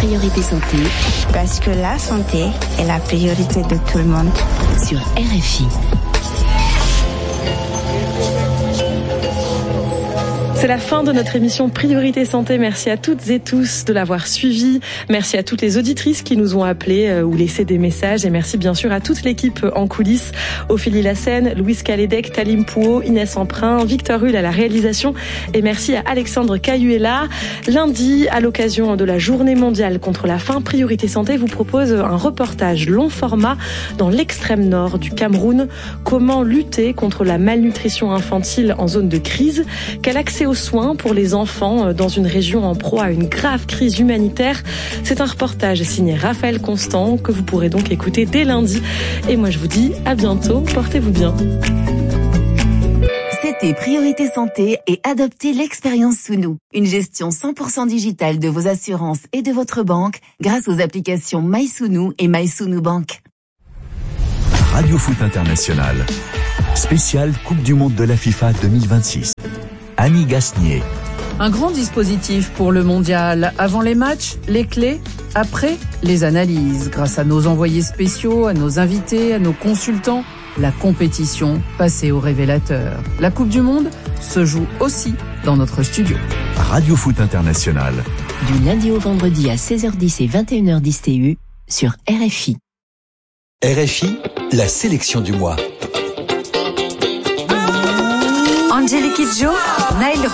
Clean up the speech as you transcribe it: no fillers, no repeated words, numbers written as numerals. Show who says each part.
Speaker 1: Priorité Santé.
Speaker 2: Parce que la santé est la priorité de tout le monde.
Speaker 1: Sur RFI.
Speaker 3: C'est la fin de notre émission Priorité Santé. Merci à toutes et tous de l'avoir suivi. Merci à toutes les auditrices qui nous ont appelés ou laissé des messages. Et merci bien sûr à toute l'équipe en coulisses. Ophélie Lassène, Louise Calédec, Talim Pouot, Inès Emprunt, Victor Hull à la réalisation. Et merci à Alexandre Cayuela. Lundi, à l'occasion de la Journée mondiale contre la faim, Priorité Santé vous propose un reportage long format dans l'extrême nord du Cameroun. Comment lutter contre la malnutrition infantile en zone de crise? Quel accès aux soins pour les enfants dans une région en proie à une grave crise humanitaire? C'est un reportage signé Raphaël Constant que vous pourrez donc écouter dès lundi. Et moi je vous dis à bientôt, portez-vous bien.
Speaker 4: C'était Priorité Santé et adoptez l'expérience Sounou. Une gestion 100% digitale de vos assurances et de votre banque grâce aux applications MySounou et MySounou Bank.
Speaker 5: Radio Foot International. Spécial Coupe du Monde de la FIFA 2026. Annie Gasnier.
Speaker 6: Un grand dispositif pour le mondial. Avant les matchs, les clés. Après, les analyses. Grâce à nos envoyés spéciaux, à nos invités, à nos consultants, la compétition passée au révélateur. La Coupe du Monde se joue aussi dans notre studio.
Speaker 5: Radio Foot International.
Speaker 1: Du lundi au vendredi à 16h10 et 21h10 TU sur RFI.
Speaker 7: RFI, la sélection du mois.
Speaker 8: Angélique Kidjo, Naël